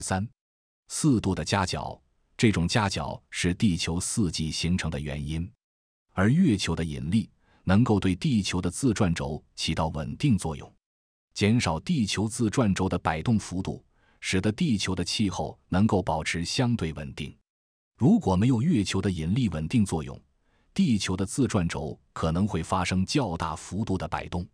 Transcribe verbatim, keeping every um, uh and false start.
三、四度的夹角，这种夹角是地球四季形成的原因，而月球的引力能够对地球的自转轴起到稳定作用，减少地球自转轴的摆动幅度，使得地球的气候能够保持相对稳定。如果没有月球的引力稳定作用，地球的自转轴可能会发生较大幅度的摆动。